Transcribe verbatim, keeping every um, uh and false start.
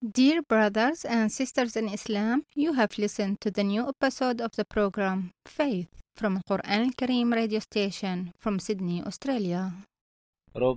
Dear brothers and sisters in Islam, you have listened to the new episode of the program Faith from Quran Al Kareem radio station from Sydney, Australia.